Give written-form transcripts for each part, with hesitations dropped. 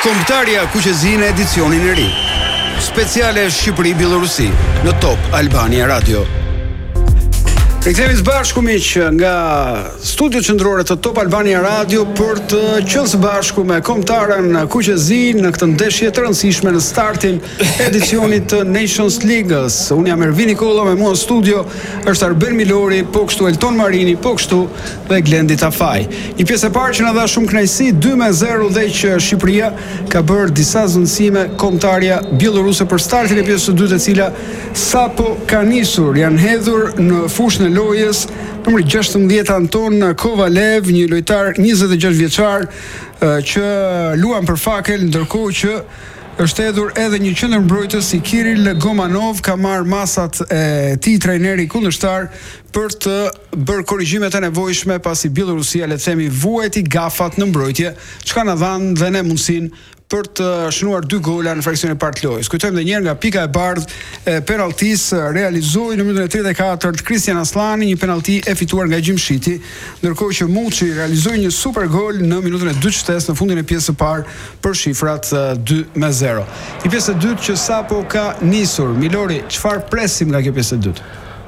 Kombëtarja Kuqezine edicionin e ri. Speciale Shqipëri-Bielorusi në Top Albania Radio. Rikthehemi së bashku miq nga studio qendrore të Top Albania Radio për të qenë së bashku me kombëtarën Kuqezin në këtë ndeshje të rëndësishme në startin e edicionit të Nations League-s. Unë jam Ervin Nikolla, me mua në studio është Arben Milori, po kështu Elton Marini, po kështu dhe Glendi Tafaj. Një pjesë e parë që na dha shumë kënaqësi, 2-0 dhe që Shqipëria ka bërë disa zëvendësime kombëtarja bieloruse për startin e pjesës së dytë, e cila sapo ka nisur. Janë hedhur në fushën e lojës numri 16 Anton Kovalev, një lojtar 26 vjeçar që luan për fakel, ndërkohë që është hedhur edhe një qendërmbrojtës i Kiril Gomanov, ka marrë masat e tij trajneri kundërshtar për të bërë korrigjimet e nevojshme pasi Bielorusia, le të themi, vuajti gafat në mbrojtje, çka na dhanë dhe ne mundësinë për të shënuar 2 gola në fraksionin e parë të lojës. Kujtojmë edhe një herë nga pika e bardhë e penalltisë realizoi në minutën e 34 Christian Aslani, një penallti e fituar nga Gjimshiti, ndërkohë që Muçi realizoi një super gol në minutën e 2 në fundin e pjesës së parë për shifrat 2-0. Një pjesë e dytë që sapo ka nisur. Milori, çfarë presim nga kjo pjesë e dytë?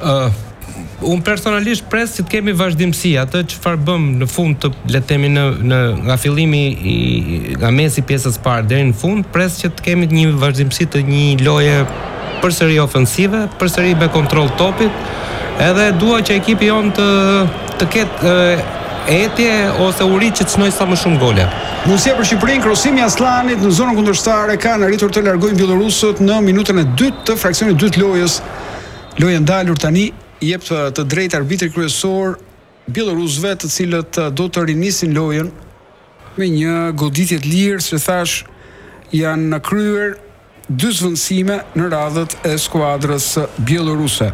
Unë personalisht pres që të kemi vazhdimsi, atë çfarë bëm në fund të, le të themi, nga fillimi nga mesi pjesës parë deri në fund, pres që të kemi një vazhdimsi të një loje përsëri ofensive, përsëri me kontroll topit, edhe dua që ekipi jon të ketë etje ose uri që të çnoj sa më shumë gole. Mundësia për Shqipërinë, krosimi i Aslanit në zonën kundërshtar kanë arritur të largojnë bielorusët në minutën e 2 të fraksionit 2 të lojës. Loja ndalur tani jep të drejtë arbitrit kryesor bielorusëve, të cilët do të rinisin lojën me një goditje të lirë, që thash janë kryer 2 zvendësime në radhët e skuadrës bieloruse.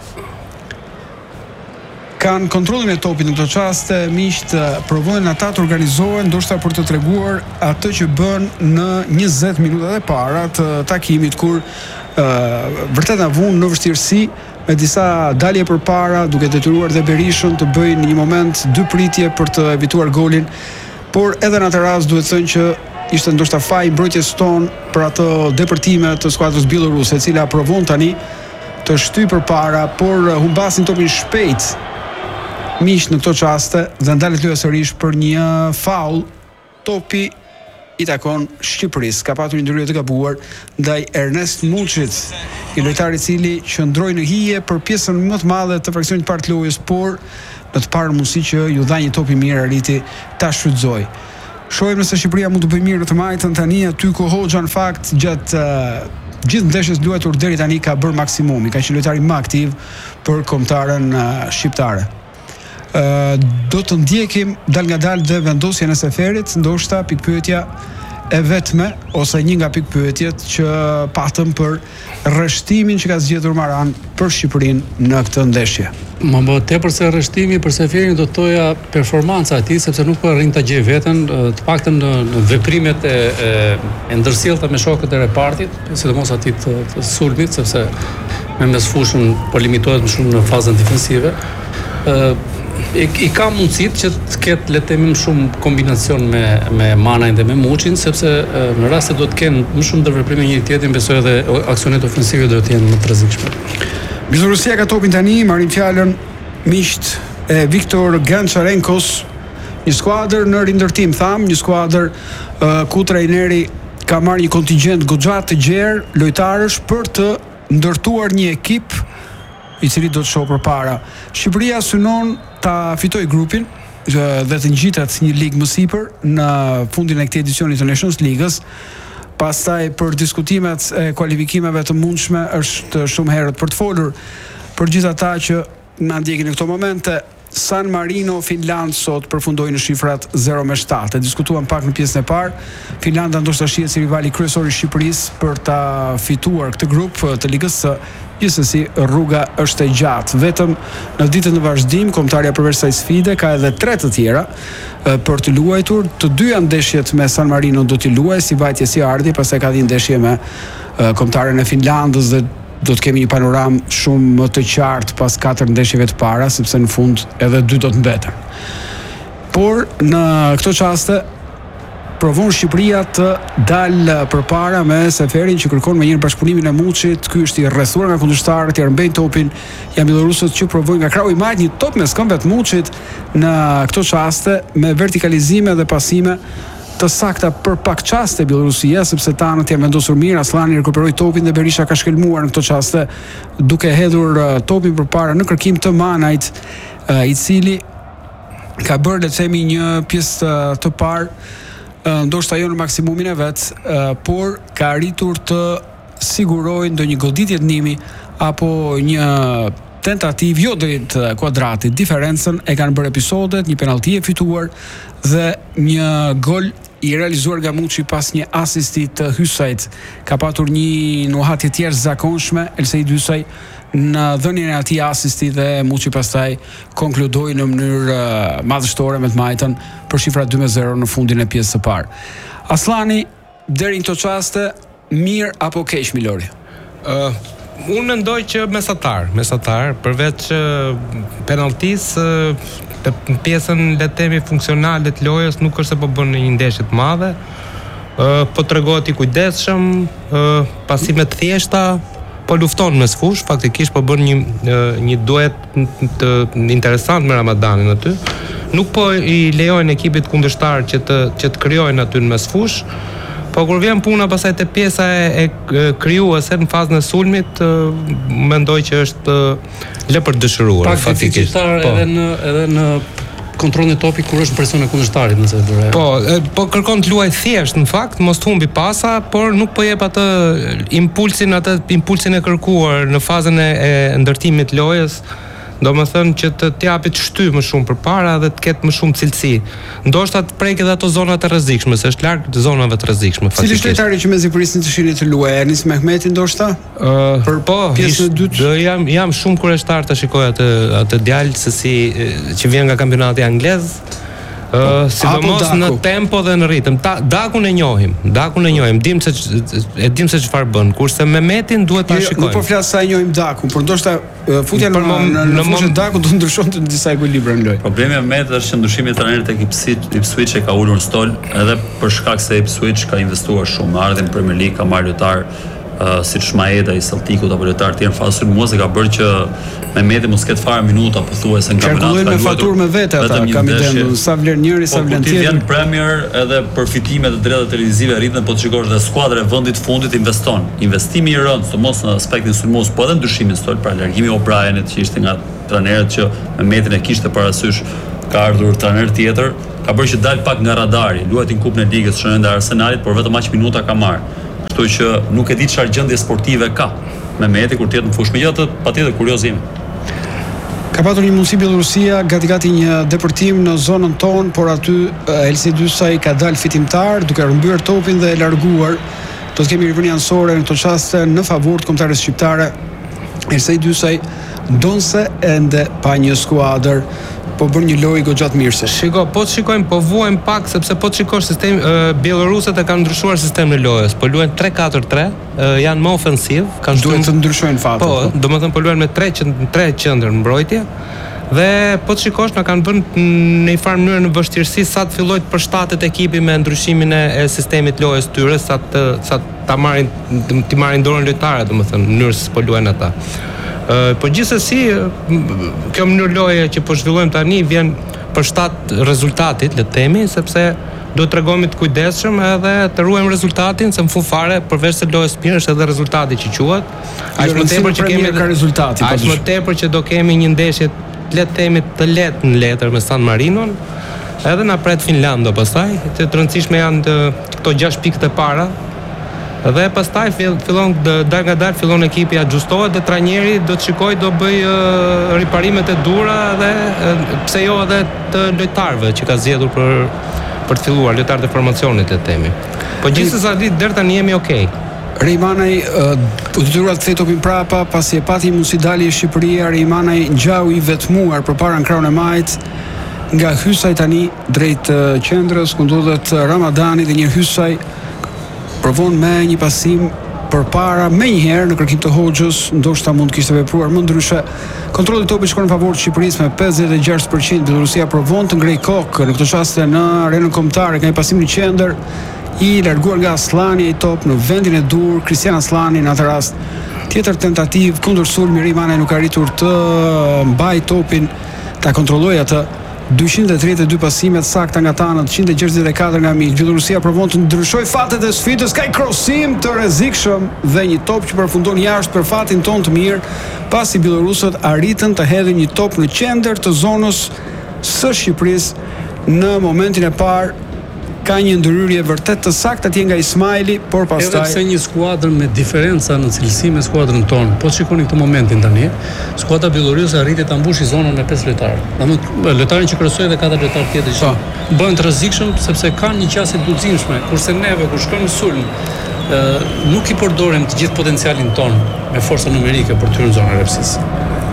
Kanë kontrollin e topit në këto çaste, miqt provojnë ata të organizohen, ndoshta për të treguar atë që bën në 20 minutat e para të takimit, kur vërtet na vun në vështirësi me disa dalje përpara, duke detyruar dhe Berishën të bëjnë në një moment 2 pritje për të evituar golin, por edhe në atë rast duhet thënë që ishte ndoshta faji mbrojtjes tonë për ato depërtime të skuadrës bieloruse, e cila provon tani të shtyjë përpara, por humbasin topin shpejt miq në këto çaste dhe ndalet loja sërish për një faul. Topi i takon Shqipërisë. Ka patur një ndryrje të gabuar ndaj Ernest Muçit, i lojtari i cili qëndroi në hije për pjesën më të madhe të fraksionit të parë të lojës, por në të parë mundësi që ju dha një top i mirë arriti ta shfrytëzoi. Shohim nëse Shqipëria mund të bëjë mirë të majtën tani. Aty ku Hoxha në fakt gjatë gjithë ndeshjes luajtur deri tani ka bërë maksimumi, ka qenë lojtari më aktiv për kombëtaren shqiptare. Do të ndjekim dal nga dal dhe vendosjen e seferit, ndoshta pikpyetja e vetme ose një nga pikpyetjet që patëm për rreshtimin që ka zgjedhur Maran për Shqipërinë në këtë ndeshje. Më bë tepër se rreshtimi për seferin, do të thoja performanca e tij, sepse nuk po arrin ta gjej veten, të paktën në veprimet e ndërsjellta me shokët e repartit, sidomos aty të sulmit, sepse me mes fushën po limitohet më shumë në fazën defensive. I ka mundësit që të ketë, le të themi, më shumë kombinacion me Manajn dhe me Muçin, sepse në rast se do të kenë më shumë ndërveprime njëri tjetrin, besoj edhe aksionet ofensive do të jenë më të rrezikshme. Bielorusia ka topin tani, marrin fjalën miqt e Viktor Gancharenkos, një skuadër në rindërtim, një skuadër ku trajneri ka marrë një kontingjent goxha të gjerë lojtarësh për të ndërtuar një ekip i cili do të shohë përpara. Shqipëria synon ta fitoj grupin dhe të ngjitet një ligë më sipër në fundin e këtij edicioni të Nations League-s. Pastaj për diskutimet e kualifikimeve të mundshme është shumë herët për të folur për gjithë ata që na ndjekin në këto momente. San Marino, Finland sot përfundoi në shifrat 0-7. E diskutuam pak në pjesën e parë. Finlanda ndoshta shihet si rivali kryesor i Shqipërisë për ta fituar këtë grup të Ligës së. Gjithsesi rruga është e gjatë. Vetëm në ditën e vazhdim, kombëtarja përveç kësaj sfide ka edhe 3 të tjera për të luajtur. Të dyja ndeshjet me San Marino do t'i luajë si vajtje si ardhi, pastaj ka dhënë ndeshje me kombëtaren e Finlandës dhe do të kemi një panoram shumë më të qartë pas 4 ndeshjeve të para, sepse në fund edhe 2 do të mbeten. Por në këto çaste provon Shqipëria të dalë përpara me Seferin që kërkon me një bashkëpunimin e Muçit. Ky është i rrethuar nga kundërshtarët, i rëmbejnë topin, janë bielorusët që provojnë nga krahu i majt një top me këmbëve të Muçit në këto çaste me vertikalizime dhe pasime të sakta për pak çaste Bielorusia, sepse tanët janë vendosur mirë. Aslani rikuperoi topin dhe Berisha ka shkelmuar në këto çaste duke hedhur topin përpara në kërkim të Manajt, i cili ka bërë, le të themi, një pjesë të parë, ndoshta jo në maksimumin e vet, por ka arritur të sigurojë ndonjë goditje dënimi apo një tentativ jo drejt kuadratit. Diferencën e kanë bërë episodet, një penalti e fituar dhe një gol i realizuar nga Muçi pas një asisti të Hysajt. Ka patur një nuhatje të jashtëzakonshme Elseid Hysaj në dhënien e atij asisti dhe Muçi pastaj konkludoi në mënyrë madhështore me të majtën për shifra 2-0 në fundin e pjesës së parë. Aslani, deri në këto çaste, mirë apo keq, Milori? Unë mendoj që mesatar, përveç penaltisë, pjesën le të themi funksionale të lojës nuk është se po bën një ndeshje të madhe, po tregohet i kujdesshëm, pasime të thjeshta, po lufton mes fush, faktikisht po bën një duet të interesant me Ramadanin aty. Nuk po i lejojnë ekipit kundërshtar që të krijojnë aty në mes fush. Po kur vjen puna pasaj te pjesa e krijuese në fazën e sulmit, mendoj që është lë për dëshiruar faktikisht. Edhe në kontrollin e topit kur është në presion e kundërshtarit, nëse e bëre. Po kërkon të luajë thjesht në fakt, mos të humbi pasa, por nuk po jep atë impulsin e kërkuar në fazën e ndërtimit të lojës. Domethënë që të japit shty më shumë përpara dhe të ketë më shumë cilësi. Ndoshta të prek edhe ato zonat e rrezikshme, se është larg zonave të rrezikshme faktikisht. Cili lojtari që mezi prisnin të shihni të luajë, Enis Mehmeti ndoshta? Për pjesën e dytë. Jam shumë kurioztar të shikoj atë djalë se si që vjen nga kampionati anglez. Sidomos në tempo dhe në ritëm. Dakun e njohim, dim se çfarë bën. Kurse Mehmetin duhet ta shikojmë. Nuk po flas sa e njohim Dakun, por ndoshta futja në fushën Dakun do ndryshonte disa ekuilibra në lojë. Problemi me Mehmet është që ndryshimi i trajnerit tek Ipswich e ka ulur në stol, edhe për shkak se Ipswich ka investuar shumë në ardhin Premier League, ka marrë lojtar si Shmaeda i Celticut apo lojtar të tjerë në fazë sulmuese, ka bërë që Mehmeti mos ketë fare minuta pothuajse në kampionat. Qarkullojnë me faturë me vete ata, kam idenë, sa vlen njëri, sa vlen tjetri. Po vjen Premier edhe përfitimet e drejtave televizive rritën, po të shikosh dhe skuadra e vendit fundit investon. Investimi i rënd, sidomos në aspektin sulmues, po edhe ndryshimi stol për largimi i O'Brienit që ishte nga trajnerët që Mehmetin e kishte parasysh, ka ardhur trajner tjetër, ka bërë që dal pak nga radari, luajti në Kupën e Ligës shënën e Arsenalit, por vetëm aq minuta ka marrë. Kështu që nuk e di çfarë gjendje sportive ka Mehmeti kur të jetë në fushë. Megjithatë, patjetër kurioz jemi. Ka patur një mundësi Bielorusia, gati një depërtim në zonën tonë, por aty Elseid Hysaj ka dalë fitimtar duke rrëmbyer topin dhe e larguar. Do të kemi rivënie ansore në këto çaste në favor të kombëtarës shqiptare. Elseid Hysaj donse ende pa një skuadër, po bën një lojë goxhat mirëse. Shiko, po të shikojmë, po vuajmë pak sepse po të shikosh sistemi bielorusët e kanë ndryshuar sistemin e lojës. Po luajnë 3-4-3, janë më ofensiv, kanë duhet të ndryshojnë fatin. Po, domethënë po luajnë me 3 qendër mbrojtje. Dhe po të shikosh na kanë bërë në një farë mënyrë në vështirësi sa të fillojë të përshtatet ekipi me ndryshimin e sistemit lojës tyre, sa ta marrin dorën lojtarët, domethënë në mënyrë se po luajnë ata. Po gjithsesi, kjo mënyrë loje që po zhvillojmë tani vjen për shtat rezultatit, le të themi, sepse duhet të tregojmë të kujdesshëm edhe të ruajmë rezultatin, se në fund fare përveç se lojës mirë është edhe rezultati që quhet. Aq më tepër që kemi ka rezultati. Aq më tepër që do kemi një ndeshje, le të themi, të lehtë në letër me San Marinon, edhe na pret Finlando pastaj. Të rëndësishme janë këto 6 pikët e para. Dhe pastaj fillon fillon ekipi ajustohet dhe trajneri do të shikojë, do bëj riparimet e dhura dhe pse jo edhe të lojtarëve që ka zgjedhur për të filluar, lojtarët e formacionit le të themi. Po gjithsesi deri tani jemi okay. Reimanaj u detyruar të kthej topin prapa pasi e pati mundësi dalje Shqipëria. Reimanaj ngjau i vetmuar përpara në krahun e majt nga Hysaj tani drejt qendrës ku ndodhet Ramadani dhe një Hysaj provon me një pasim përpara më një herë në kërkim të Hoxhës, ndoshta mund kishte vepruar më ndryshe. Kontrolli i topit shkon në favor të Shqipërisë me 56%. Bielorusia provon të ngrejë kokë në këtë çast në arenën kombëtare, ka një pasim në qendër i larguar nga Aslani i top në vendin e dur, Kristian Aslani në atë rast. Tjetër tentativë kundër sulmi, Rimane nuk arritur të mbaj topin, ta kontrollojë atë. 232 pasimet sakta nga tanët, 164 nga miq. Bielorusia provon të ndryshojë fatet e sfidës, ka krosim të rrezikshëm dhe një top që përfundon jashtë për fatin ton të mirë, pasi bielorusët arritën të hedhin një top në qendër të zonës së Shqipërisë. Në momentin e parë ka një ndërhyrje vërtet të saktë atje nga Ismaili, por pastaj edhe pse një skuadër me diferenca në cilësi me skuadrën tonë. Po shikoni këtë momentin tani, skuadra bieloruse arriti ta mbushë zonën me 5 lojtarë. Domethënë lojtarin që kryesoi dhe 4 lojtarë tjetër që bëhen të rrezikshëm sepse kanë një qasje të guximshme, kurse neve kur shkojmë në sulm nuk i përdorim të gjithë potencialin ton me forca numerike për të hyrë në zonën e repsisë.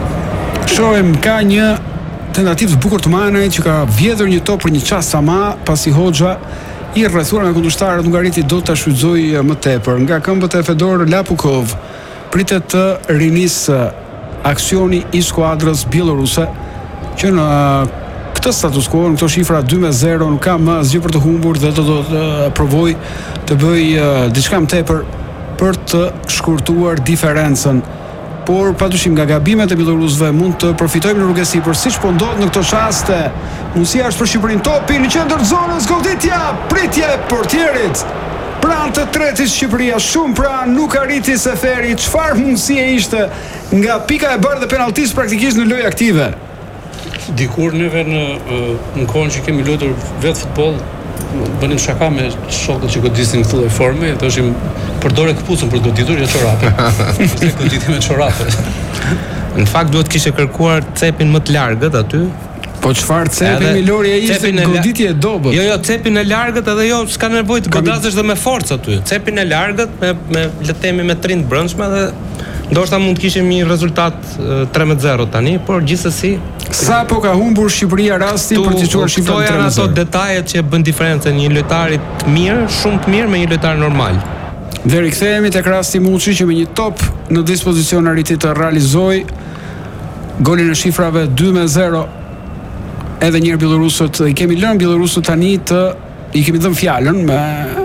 Shohim ka një tentativë të bukur të Manajt që ka vjedhur një top për një çast sa më, pasi Hoxha i rrethuar nga kundërshtarët nuk arriti dot ta shfrytëzojë më tepër. Nga këmbët e Fedor Lapukov pritet të rinisë aksioni i skuadrës bieloruse që në këtë status quo, në këto shifra 2-0 nuk ka më asgjë për të humbur dhe do të provoj të bëj diçka më tepër për të shkurtuar diferencën. Por padyshim nga gabimet e bielorusëve mund të përfitojmë në rrugë sipër, siç po ndodh në këto çaste. Mundësia është për Shqipërinë, topi në qendër të zonës, goditja, pritje e portierit. Pranë të tretit Shqipëria, shumë pranë, nuk arriti Seferi. Çfarë mundësie ishte nga pika e bardhë dhe penaltisë praktikisht në lojë aktive? Dikur neve në kohën që kemi luajtur vetë futboll, bënim shaka me shokët që godisin në këtë forme, e thoshim përdore këpucën për goditur jo çorape. Ishte goditje me çorape. Në fakt duhet kishe kërkuar cepin më të largët aty. Po çfarë cepi Milori ai ishte goditje e dobët. Jo, cepin e largët edhe jo, s'ka nevojë të godasësh dhe me forcë aty. Cepin e largët me le të themi me trind brendshme dhe ndoshta mund të kishim një rezultat 13-0 tani, por gjithsesi sa po ka humbur Shqipëria rastin për të çuar shifrën 3-0. Janë ato detajet që bën diferencën një lojtari të mirë, shumë të mirë me një lojtar normal. Dhe rikthehemi tek rasti Muçi që me një top në dispozicion arriti të realizoj golin e shifrave 2-0. Edhe një herë bielorusët i kemi lënë bielorusët tani i kemi dhënë fjalën me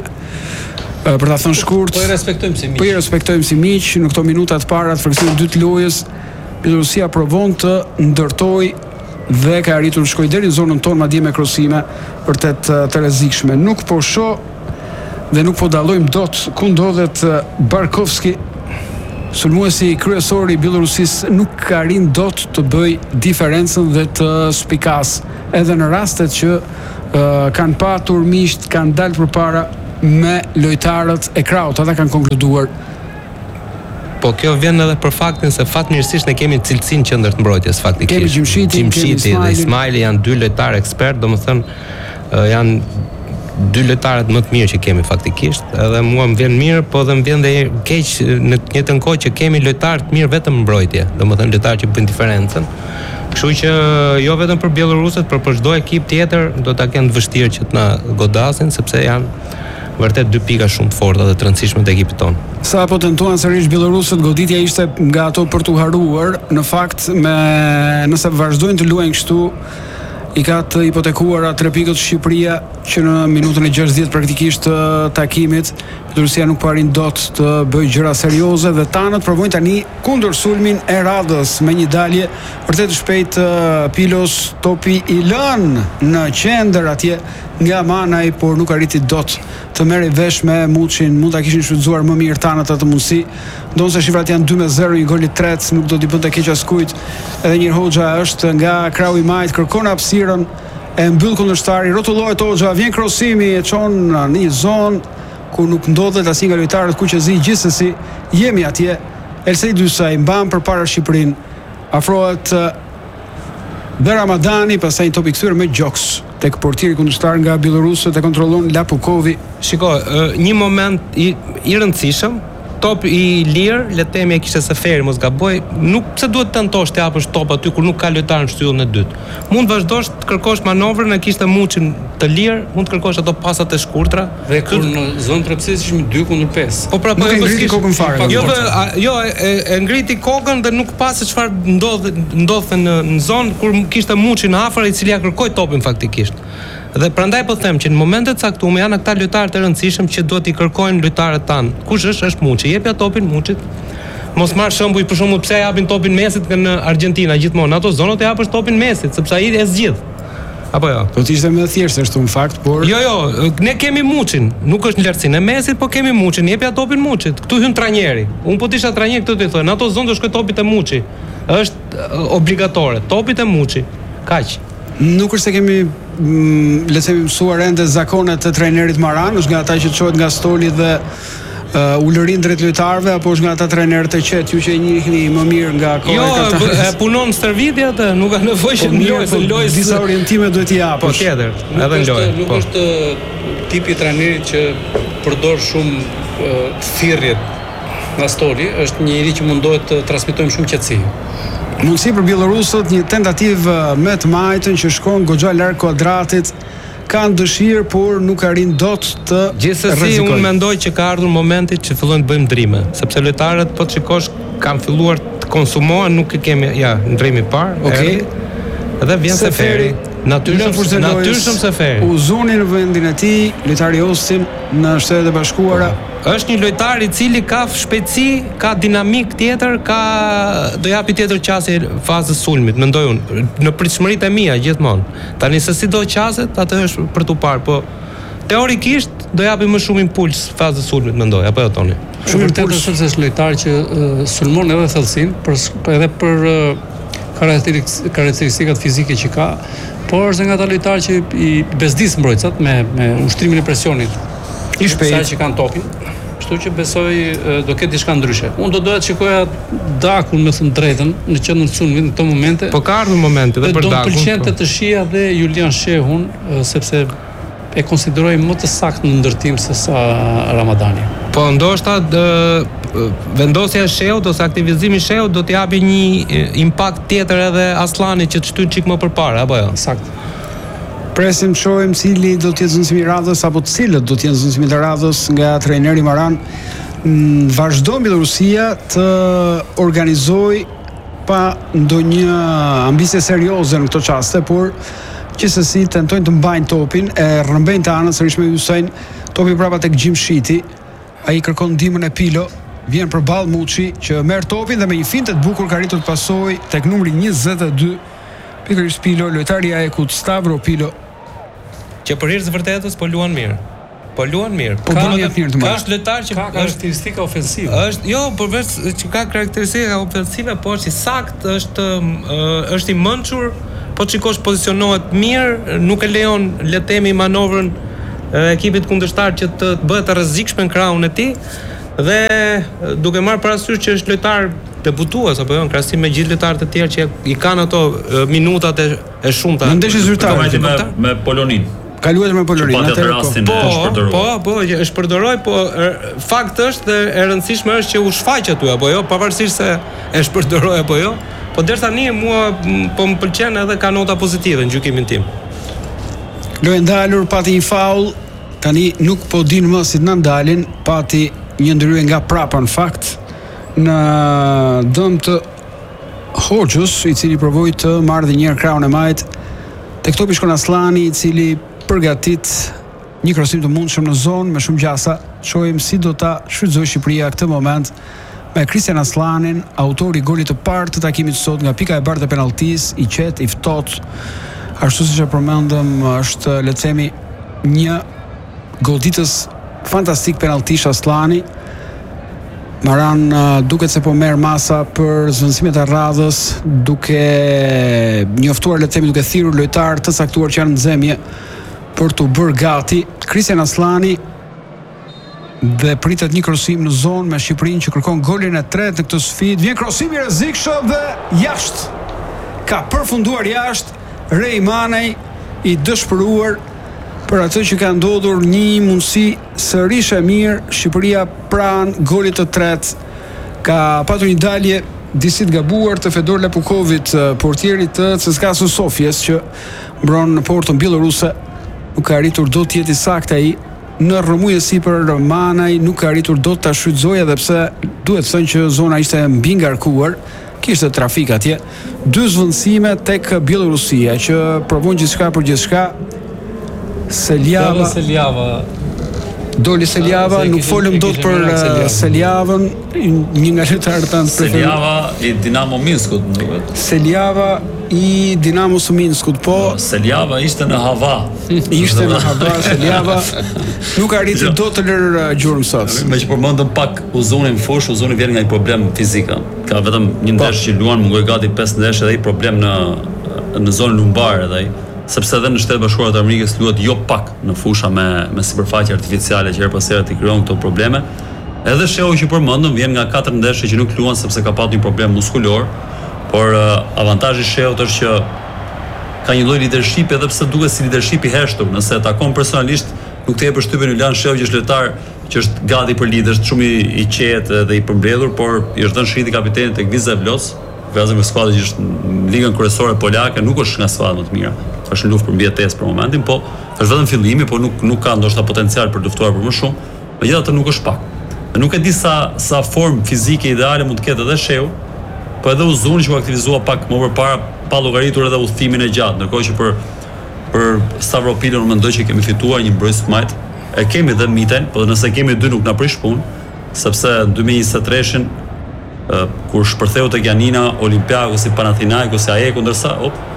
për ta thënë shkurt. Po i respektojmë si miq. Po i respektojmë si miq në këto minuta të para të friksimit të dytë lojës. Bielorusia provon të ndërtoj dhe ka arritur të shkojë deri në zonën tonë madje me krosime vërtet të rrezikshme. Nuk po shoh dhe nuk po dallojmë dot ku ndodhet Barkovski. Sulmuesi kryesor i Bielorusisë nuk ka arrin dot të bëj diferencën dhe të spikas. Edhe në rastet që kanë patur miqt, kanë dalë përpara me lojtarët e kraut, ata kanë konkluduar. Po kjo vjen edhe për faktin se fatmirësisht ne kemi cilësinë qendër të mbrojtjes faktikisht. Kemi Gjimshiti dhe Ismaili janë dy lojtarë ekspert, domethënë janë dy lojtarët më të mirë që kemi faktikisht. Edhe mua më vjen mirë, po dhe më vjen dhe keq në të njëjtën kohë që kemi lojtarë të mirë vetëm mbrojtje, domethënë lojtarë që bëjnë diferencën. Kështu që jo vetëm për bielorusët, por për çdo ekip tjetër do ta kenë të vështirë që të na godasin sepse janë vërtet dy pika shumë të forta dhe të rëndësishme të ekipit tonë. Sa po tentuan sërish bielorusët, goditja ishte nga ato për t'u haruar. Në fakt, nëse vazhdojnë të luajnë kështu, i ka të hipotekuara 3 pikët Shqipëria që në minutën e 60 praktikisht të takimit Bielorusia nuk po arrin dot të bëjë gjëra serioze dhe tanët provojnë tani kundër sulmin e radhës me një dalje vërtet shpejt. Pilos topi i lën në qendër atje nga Manaj, por nuk arriti dot të merri vesh me Muçin. Mund ta kishin shfrytzuar më mirë tanët atë mundësi. Ndonse shifrat janë 2-0, një gol i tretë nuk do t'i bënte keq askujt. Edhe një Hoxha është nga krau i majt, kërkon hapësirën, e mbyll kundërshtari, rrotullohet Hoxha, vjen krosimi, e çon në një zonë ku nuk ndodhet asnjë nga lojtarët kuqezi. Gjithsesi jemi atje. Elsej Dysaj mban përpara Shqipërinë. Afrohet dhe Ramadani, pastaj një top i kthyer me gjoks tek portieri kundërshtar nga bielorusët e kontrollon Lapukovi. Shiko, një moment i rëndësishëm top i lirë, le të themi e kishte Seferi, mos gaboj, nuk pse duhet tentosh të japësh top aty kur nuk ka lojtar në shtyllën e dytë. Mund vazhdosh të kërkosh manovrën, e kishte Muçin të lirë, mund të kërkosh ato pasat e shkurtra. Dhe kur në zonë trepësisë ishim 2-5. Po pra, nuk e ngriti kokën fare. Jo, e ngriti kokën dhe nuk pa se çfarë ndodhte në zonë kur kishte Muçin afër, i cili ja kërkoi topin faktikisht. Dhe prandaj po them që në momentet caktuara janë ata lojtarë të rëndësishëm që duhet i kërkojnë lojtarët tanë. Kush është Muçi? Jepja topin Muçit. Mos marr shembull për shembull pse japin topin Mesit në Argentinë gjithmonë. Ato zonë të japësh topin Mesit, sepse ai e zgjidh. Apo jo? Po të ishte më thjesht ashtu në fakt, por Jo, ne kemi Muçin. Nuk është në lartësinë e Mesit, po kemi Muçin. Jepja topin Muçit. Këtu hyn trajneri. Un po të isha trajner këtu të thonë, ato zonë do shkoj topit e Muçi. Është obligatore. Topit e Muçi. Kaq. Nuk është se kemi le të themi mësuar ende zakonet e trajnerit Maran, është nga ata që çohet nga stoli dhe ulërin drejt lojtarëve, apo është nga ata trajnerët e qetë, ju që e njihni më mirë nga koha e katarës. Jo, punon stërvitje atë, nuk ka nevojë që lojë disa orientime duhet i japësh. Po tjetër, edhe në lojë. Nuk është tipi trajnerit që përdor shumë thirrjet nga stoli, është njëri që mundohet të transmetojmë shumë qetësi. Mundësi për bielorusët, një tentativë me të majtën që shkon goxha larg kuadratit, kanë dëshirë, por nuk arrin dot të gjithsesi unë mendoj që ka ardhur momenti që fillojnë të bëjmë ndrime, sepse lojtarët po të shikosh kanë filluar të konsumohen, nuk e kemi ndrimi i parë. Okej. Dhe vjen Seferi. Natyrshëm Seferi. U zoni në vendin e tij, lojtari Ostim në Shtetet e Bashkuara. Është një lojtar i cili ka shpejtësi, ka dinamik tjetër, do japi tjetër qasje fazës sulmit, mendoj unë, në pritshmëritë e mia gjithmonë. Tani se si do qaset, atë është për tu parë, po teorikisht do japi më shumë impuls fazës sulmit, mendoj, apo jo Toni? Shumë tjetër sepse është lojtar që sulmon edhe thellësinë, edhe për karakteristikat fizike që ka, por është nga ata lojtarë që i bezdis mbrojtësat me ushtrimin e presionit. I shpejt. Sa që kanë topin. Kështu që besoj do ketë diçka ndryshe. Unë do doja të shikoja Dakun, me thënë drejtën, në qendrën e sulmit në këto momente. Po ka ardhur momente edhe për Dakun. Do pëlqente të shija dhe Julian Shehun, sepse e konsideroj më të saktë në ndërtim se sa Ramadani. Po ndoshta vendosja e Shehut ose aktivizimi i Shehut do të japi një impakt tjetër edhe Aslanit që të shtyn çik më përpara, apo jo? Saktë. Presim të shohim cili do të jetë zëvendësimi i radhës apo të cilët do të jenë zëvendësimit e radhës nga trajneri Maran. Vazhdon Bielorusia të organizoj pa ndonjë ambicie serioze në këto çaste, por gjithsesi tentojnë të mbajnë topin, e rrëmbejnë të anën sërish me Hussein, topi prapa tek Gjimshiti. Ai kërkon ndihmën e Pilo, vjen përballë Muçi që merr topin dhe me një fintë të bukur ka arritur të pasojë tek numri 22. Pikërisht Pilo, lojtari i AEK-ut Stavro Pilo, që për hir të vërtetës po luan mirë. Po luan mirë. Ka është lojtar që ka karakteristika ofensive. Jo, përveç që ka karakteristika ofensive, po është i saktë, është i mençur, po shikosh pozicionohet mirë, nuk e lejon le të themi manovrën ekipit kundërshtar që të bëhet të rrezikshme në krahun e tij dhe duke marrë parasysh që është lojtar debutues apo jo në krahasim me gjithë lojtarët e tjerë që i kanë ato minutat e shumta. Në ndeshje zyrtare me Polonin. Ka luajtur me Polonin, po, është përdoroj, po fakti është dhe e rëndësishme është që u shfaq aty apo jo, pavarësisht se e shpërdoroj apo jo, po derisa tani mua po më pëlqen edhe ka nota pozitive në gjykimin tim. Lojë ndalur, pati një faul, tani nuk po din më si të na ndalin, pati një ndryrje nga prapa në fakt në dëm të Hoxhës, i cili provoi të marrë dhe një herë krahun e majt. Tek topi shkon Aslani, i cili përgatit një krosim të mundshëm në zonë me shumë gjasa. Shohim si do ta shfrytëzojë Shqipëria këtë moment me Kristian Aslanin, autori i golit të parë të takimit sot nga pika e bardhë e penalltis, i qetë, i ftohtë. Ashtu siç e përmendëm, është le të themi një goditës fantastik penalltish Aslani. Maran duket se po merr masa për zvendësimet e radhës, duke njoftuar le të themi, duke thirrur lojtarë të caktuar që janë në zemje për t'u bërë gati. Kristian Aslani dhe pritet një krosim në zonë me Shqipërinë që kërkon golin e tretë në këtë sfidë. Vjen krosim i rrezikshëm dhe jashtë. Ka përfunduar jashtë Rejmanej, i dëshpëruar për atë që ka ndodhur një mundësi sërish e mirë. Shqipëria pranë golit të tretë ka patur një dalje disi të gabuar të Fedor Lapukovit, portierit të CSKA Sofjes, që mbron në portën bieloruse. Nuk ka arritur dot të jetë i saktë ai në rrëmujësi për Manaj, nuk ka arritur dot ta shfrytëzojë, edhe pse duhet thënë që zona ishte mbi ngarkuar, kishte trafik atje. 2 zvendësime tek Bielorusia që provon gjithçka për gjithçka. Doli Seljava, nuk folëm dot për Seljavën, një nga lojtarët tanë preferuar. Seljava i Dinamo Minskut, më duket. Seljava i Dinamos Minskut, po Seljava ishte në Hava. Ishte në Hava, Seljava nuk arriti dot të lërë gjurmë sot. Me që përmendëm pak Uzunin fush, Uzuni vjen nga një problem fizik. Ka vetëm një ndeshje që luan, mungoj gati 5 ndeshje dhe i problem në zonën lumbare edhe ai. Sepse edhe në Shtetet Bashkuara të Amerikës luhet jo pak në fusha me sipërfaqe artificiale që her pas here i krijon këto probleme. Edhe shehu që përmendëm vjen nga 4 ndeshje që nuk luan sepse ka pasur një problem muskulor, por avantazhi i shehut është që ka një lloj leadershipi, edhe pse duket si leadership i heshtur, nëse e takon personalisht, nuk të jep përshtypjen Julian Shehu që është lojtar që është gati për lider, është shumë i qetë dhe i përmbledhur, por i është dhënë shiti kapitenit tek Wisła Płock, gazet me skuadrë që është në ligën kryesore polake, nuk është nga skuadrat më të mira. Është në luftë për mbijetesë për momentin, po është vetëm fillimi, po nuk ka ndoshta potencial për të luftuar për më shumë. Megjithatë nuk është pak. Dhe nuk e di sa formë fizike ideale mund të ketë edhe Shehu, po edhe Uzuni që u aktivizua pak më përpara pa llogaritur edhe udhëtimin e gjatë, ndërkohë që për Stavropilën mendoj që kemi fituar një mbrojtës majt. E kemi dhe Miten, po nëse kemi 2 nuk na prish punë, sepse në 2023-shin kur shpërtheu tek Janina, Olympiakos, Panathinaikos, AEK ndërsa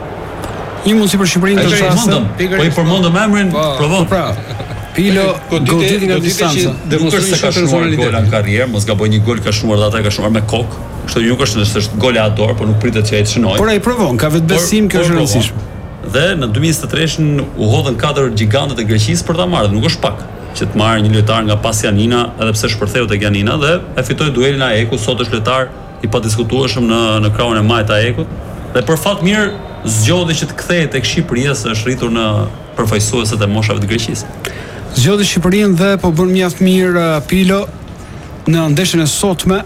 një mundësi për Shqipërinë të shasë. Po i përmendëm emrin, provon. Pilo goditi nga distanca. Nuk është se ka shnuar gola në karrierë, mos gaboj një gol ka shnuar dhe ata ka shnuar me kokë. Kështu nuk është goleador, por nuk pritet që ai të shënojë. Por ai provon, ka vetë besim, kjo është e rëndësishme. Dhe në 2023-shin u hodhën 4 gjigantët e Greqisë për ta marrë, nuk është pak që të marrë një lojtar nga pas Janina, edhe pse shpërtheu tek Janina dhe e fitoi duelin e AEK-ut, sot është lojtar i padiskutueshëm në krahun e majt të AEK-ut. Dhe për fat mirë zgjodhi që të kthehet tek Shqipëria, se është rritur në përfaqësueset e moshave të Greqisë. Zgjodhi Shqipërinë dhe po bën mjaft mirë Pilo në ndeshjen e sotme.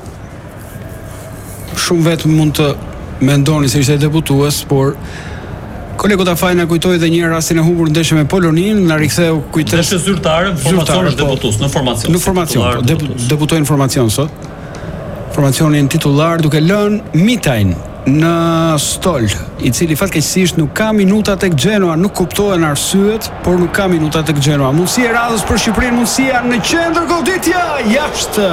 Shumë vetë mund të mendoni se ishte debutues, por kolegu Tafaj na kujtoi edhe një rastin e humbur ndeshje me Poloninë, na riktheu kujtesë. Ndeshje zyrtare, formacion është debutues në formacion. Në formacion, debutoi në formacion sot. Formacionin titullar duke lënë Mitajn në stol, i cili fatkeqësisht nuk ka minuta tek Genoa, nuk kuptohen arsyet, por nuk ka minuta tek Genoa. Mundësia e radhës për Shqipërinë, mundësia në qendër, goditja jashtë.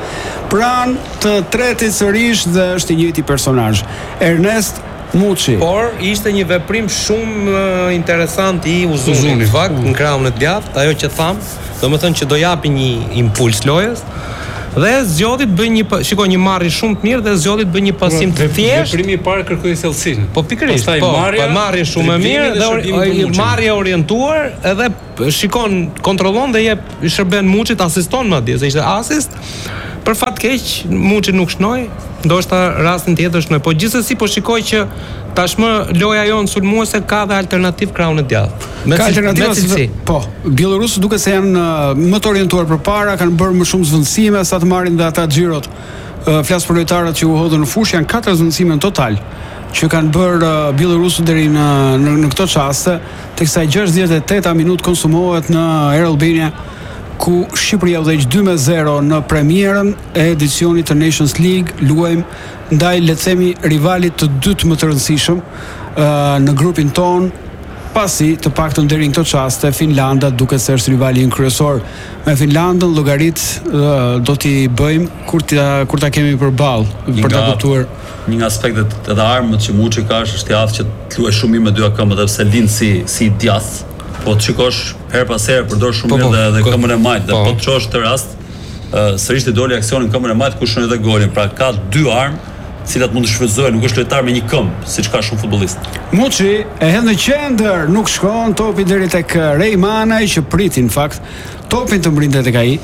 Pranë të tretit sërish dhe është i njëjti personazh, Ernest Muçi. Por ishte një veprim shumë interesant i Uzunit. Në fakt, në krahun e djathtë, ajo që tham, domethënë që do japi një impuls lojës. Dhe zgjodhi të bëjë një marrje shumë të mirë dhe zgjodhi të bëjë një pasim të thjeshtë. Veprimi i parë kërkoi thellësinë. Po pikërisht, marrje shumë e mirë dhe marrje orientuar, edhe shikon, kontrollon dhe jep shërben Muçit, asiston madje, se ishte asist. Për fat keq, Muçi nuk shnoi, ndoshta rastin tjetër shnoi, po gjithsesi po shikoj që tashmë loja jonë sulmuese ka dhe alternativë krahun e djathtë. Ka alternativa, po. Bielorusët duket se janë më të orientuar përpara, kanë bërë më shumë zvendësime sa të marrin dhe ata xhirot. Flas për lojtarët që u hodhën në fushë, janë 4 zvendësime në total që kanë bërë bielorusët deri në këto çaste, teksa 68 minutë konsumohet në Air Albania, ku Shqipëria udhëheq 2-0 në premierën e edicionit të Nations League. Luajmë ndaj, le të themi, rivalit të dytë më të rëndësishëm në grupin ton, pasi të paktën deri në këto çaste Finlanda duket se është rivali kryesor. Me Finlandën llogarit do t'i bëjmë kur ta kemi përballë për ta kuptuar. Një nga aspektet edhe armët që Muçi ka është javë që të luaj shumë mirë me dy këmbë, edhe pse lind si djath. Po të shikosh her pas here përdor shumë mirë dhe këmbën e majt, dhe po të çosh të rast sërish të doli aksionin këmbën e majt ku shon edhe golin. Pra ka 2 armë të cilat mund të shfrytëzohen, nuk është lojtar me një këmbë, siç ka shumë futbollist. Muçi e hedh në qendër, nuk shkon topi deri tek Rej Manaj që priti në fakt topin të mbrinte tek ai.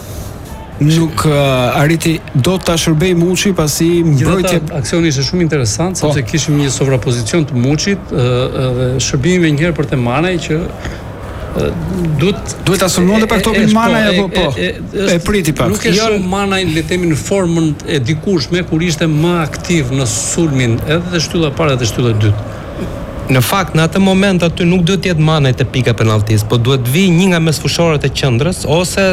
Nuk arriti dot ta shërbej Muçi pasi mbrojtja aksioni ishte shumë interesant sepse kishim një sovrapozicion të Muçit dhe shërbimi me njëherë për te Manaj që duhet ta sulmonte pa këto Manaj apo po? E priti pak. Nuk e shoh Manajin le të themi në formën e dikurshme kur ishte më aktiv në sulmin edhe dhe shtylla e parë dhe shtylla e dytë. Në fakt, në atë moment aty nuk duhet të jetë Manaj te pika penalltis, po duhet vi një nga mesfushorët e qendrës ose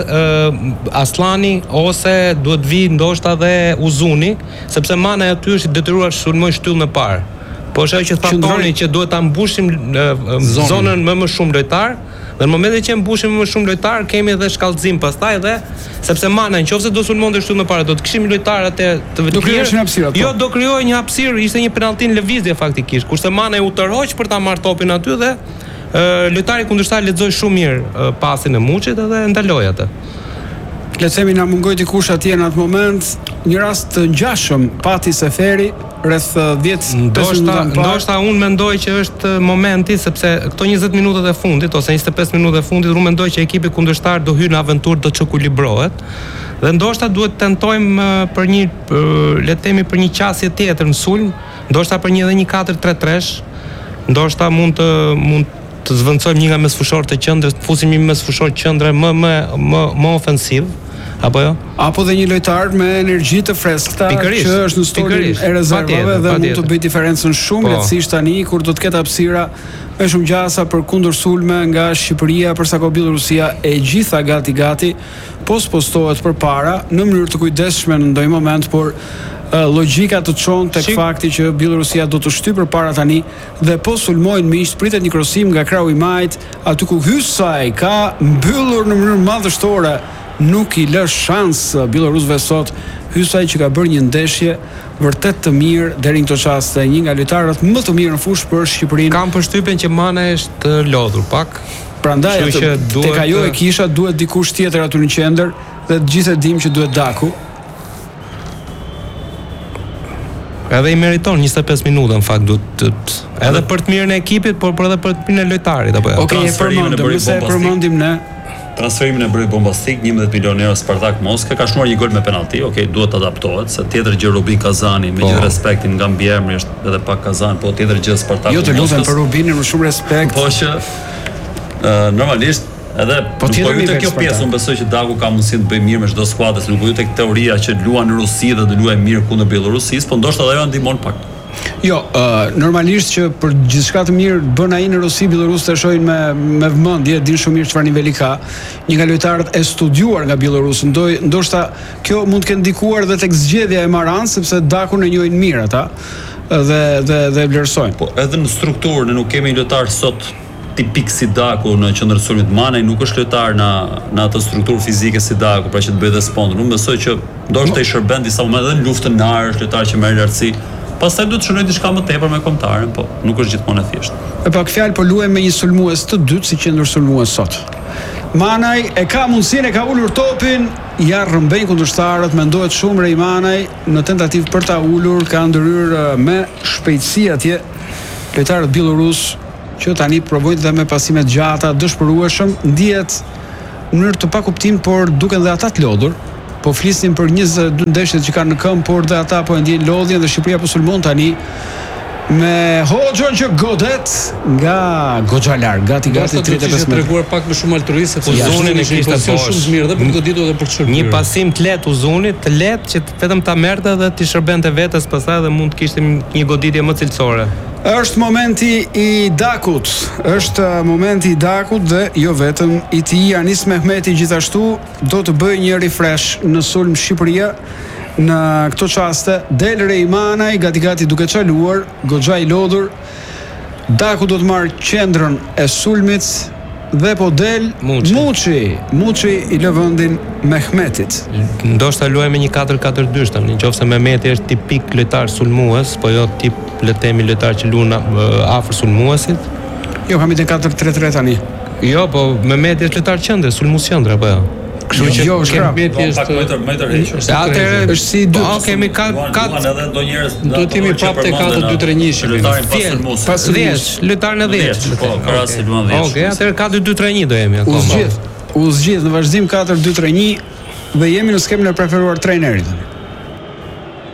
Aslani ose duhet vi ndoshta dhe Uzuni, sepse Manaj aty është i detyruar të sulmojë shtyllën e parë. Po është ajo që thoni që duhet ta mbushim zonën më shumë lojtar, dhe në momentin që mbushim më shumë lojtar, kemi edhe shkallëzim pastaj dhe sepse Manaj nëse do sulmonte shtyllën e parë, do të kishim lojtar atë të vetë. Jo, do krijoj një hapësirë, ishte një penallti në lëvizje faktikisht, kurse Manaj u tërhoq për ta marrë topin aty dhe lojtari kundërshtar lexoi shumë mirë pasin e Muçit dhe ndaloi atë. Le të themi na mungoi dikush atje në atë moment, një rast të ngjashëm pati Seferi rreth 10-15 minuta. Ndoshta unë mendoj që është momenti sepse këto 20 minutat e fundit ose 25 minutat e fundit unë mendoj që ekipi kundërshtar do hyjë në aventurë, do çekuilibrohet. Dhe ndoshta duhet tentojmë për një le të themi për një qasje tjetër në sulm, ndoshta për edhe një 4-3-3, ndoshta mund të zvendçojmë një nga mesfushorët e qendrës, të fusim një mesfushor qendre më ofensiv. Apo jo? Apo dhe një lojtar me energji të freskëta që është në stolin e rezervave dhe mund të bëjë diferencën shumë lehtësisht tani kur do të ketë hapësira me shumë gjasa për kundër sulme nga Shqipëria, për sa ko Bielorusia e gjitha gati postohet përpara në mënyrë të kujdesshme në ndonjë moment, por logjika të çon tek fakti që Bielorusia do të shtyjë përpara tani dhe po sulmojnë miqt, pritet një krosim nga krau i majt, aty ku Hysaj ka mbyllur në mënyrë madhështore. Nuk i lë shans bielorusëve sot. Hysaj që ka bërë një ndeshje vërtet të mirë deri në këtë çast, një nga lojtarët më të mirë në fushë për Shqipërinë. Kam përshtypjen që Manaj është lodhur pak. Prandaj tek ajo e kisha duhet dikush tjetër aty në qendër dhe të gjithë e dim që duhet Daku. Edhe i meriton 25 minuta në fakt duhet edhe për të mirën e ekipit, por edhe për të mirën e lojtarit apo jo. Okej, përmendim ne. Transferimin e bëri bombastik, 11 milionë euro Spartak Moskva, ka shnuar një gol me penalti, duhet të adaptohet, se tjetër gjë Rubin Kazani, me gjithë respektin nga mbiemri është edhe pak Kazan, po tjetër gjë Spartak Moskva. Jo të lutem për Rubinin me shumë respekt. Po që normalisht edhe nuk po ju tek kjo pjesë, unë besoj që Daku ka mundësinë të bëjë mirë me çdo skuadër, nuk po ju tek teoria që luan në Rusi dhe do luajë mirë kundër Bielorusisë, po ndoshta ajo ndihmon pak. Jo, normalisht që për gjithçka të mirë bën ai në Rusi, bielorusët e shohin me vëmendje, din shumë mirë çfarë niveli ka. Një nga lojtarët e studiuar nga bielorusë, ndoshta kjo mund të ketë ndikuar edhe tek zgjedhja e Maran, sepse Dakun e njohin mirë ata dhe vlerësojnë. Po, edhe në strukturën nuk kemi lojtar sot tipik si Daku në qendrën e sulmit. Manaj nuk është lojtar në atë strukturë fizike si Daku, pra që të bëjë dhe spondën. Unë besoj që ndoshta i shërben disa momente edhe në luftën në ajër, është lojtar që merr lartësi. Pastaj duhet të shënoj diçka më tepër me kombëtaren, po nuk është gjithmonë e thjeshtë. E pak fjalë po luajmë me një sulmues të dytë si qendër sulmues sot. Manaj e ka mundësinë, e ka ulur topin, ja rrëmbejnë kundërshtarët, mendohet shumë Rej Manaj në tentativë për ta ulur, ka ndryrë me shpejtësi atje lojtarët bielorus që tani provojnë dhe me pasime të gjata, dëshpërueshëm, ndihet në mënyrë të pakuptim, por duken dhe ata të lodhur. Po flisnim për 22 ndeshjet që kanë në këmbë, por dhe ata po e ndjejnë lodhjen dhe Shqipëria po sulmon tani me Hoxhën që godet nga goxha larg, gati 35 metra. Treguar pak më shumë altruizëm, sepse Uzunin e kishte shumë të mirë dhe për goditur edhe për të shërbyer. Një pasim të lehtë Uzunit, të lehtë që vetëm ta merrte dhe ti shërbente vetes pastaj dhe mund të kishte një goditje më cilësore. Është momenti i Dakut, dhe jo vetëm i tij. Anis Mehmeti gjithashtu do të bëjë një refresh në sulm Shqipëria. Në këto çaste del Rej Manaj gati duke çaluar, goxha i lodhur. Daku do të marrë qendrën e sulmit dhe po del Muçi i lë vendin Mehmetit. Ndoshta luajmë një 4-4-2 tani, nëse Mehmeti është tipik lojtar sulmues, po jo tip le të themi lojtar që luan afër sulmuesit. Jo, kam idën 4-3-3 tani. Jo, po Mehmeti është lojtar qendër, sulmues qendër apo jo? Kështu që Mehmeti është metër hequr. Atëherë është si dy. Kemi edhe ndonjëherë do të jemi prapë te 4-2-3-1. Pas 10, lojtar në 10. Po, krahas luan 10. Okej, atëherë 4-2-3-1 do jemi akoma. U zgjidh në vazhdim 4-2-3-1 dhe jemi në skemën e preferuar trajnerit tani.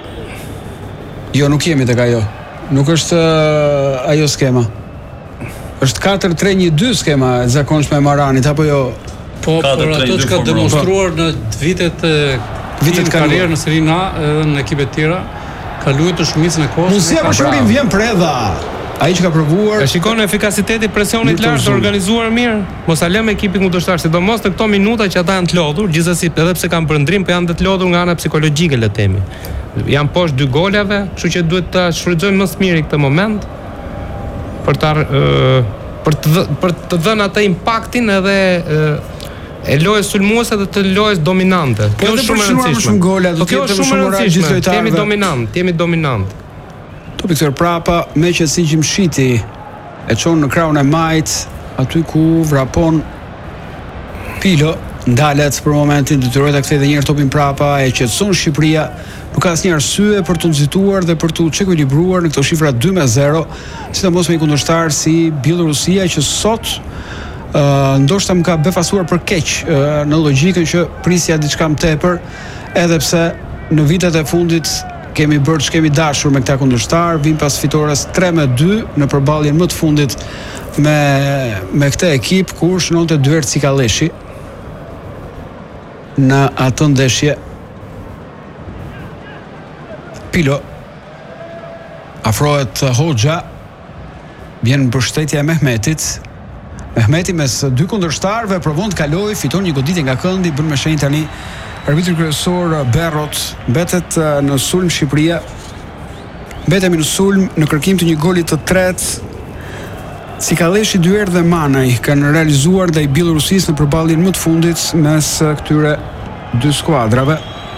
Jo, nuk jemi tek ajo. Nuk është ajo skema. Është 4-3-1-2 skema e zakonshme e Maranit apo jo? Po, por ato që ka demonstruar në vitet karrierë në Serie A edhe në ekipe të tjera, ka luajtur shumicën e kohës. Mundësia për shërim vjen Preda. Ai që ka provuar. E shikon efikasiteti presionit lart, organizuar mirë. Mos a lëm ekipin kundërshtar, sidomos në këto minuta që ata janë të lodhur, gjithsesi edhe pse kanë përndrim, po janë të lodhur nga ana psikologjike, le të themi. Janë poshtë 2 golave, kështu që duhet ta shfrytëzojmë më së miri këtë moment për të dhënë atë impaktin edhe e lojës sulmuese dhe të lojës dominante. Kjo është shumë e rëndësishme. Kjo është shumë e rëndësishme. Jemi dominant. Topi kthyer prapa, me që si Gjimshiti e çon në krahun e majt, aty ku vrapon Pilo, ndalet për momentin, detyrohet ta kthejë edhe një herë topin prapa, e qetëson Shqipëria. Nuk ka asnjë arsye për të nxituar dhe për të çekuilibruar në këto shifra 2-0, sidomos me një kundërshtar si Bielorusia që sot ndoshta më ka befasuar për keq në logjikën që prisja diçka më tepër, edhe pse në vitet e fundit kemi bërë që kemi dashur me këta kundërshtar, vim pas fitores 3-2 në përballjen më të fundit me këtë ekip, kur shënonte Dyert Sikaleshi në atë ndeshje. Pilo afrohet Hoxha, vjen mbështetja e Mehmetit. Mehmeti mes 2 kundërshtarëve provon të kalojë, fiton një goditje nga këndi, bën me shenjë tani arbitri kryesor Berrot. Mbetet në sulm Shqipëria. Mbetemi në sulm në kërkim të një goli të tretë. Sikaleshi, Dyert dhe Manaj kanë realizuar ndaj Bielorusisë në përballjen më të fundit mes këtyre 2 skuadrave.